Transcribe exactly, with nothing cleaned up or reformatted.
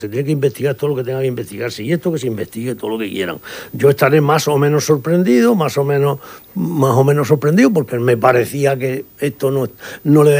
Se tiene que investigar todo lo que tenga que investigarse y esto que se investigue todo lo que quieran. Yo estaré más o menos sorprendido, más o menos, más o menos sorprendido, porque me parecía que esto no, no le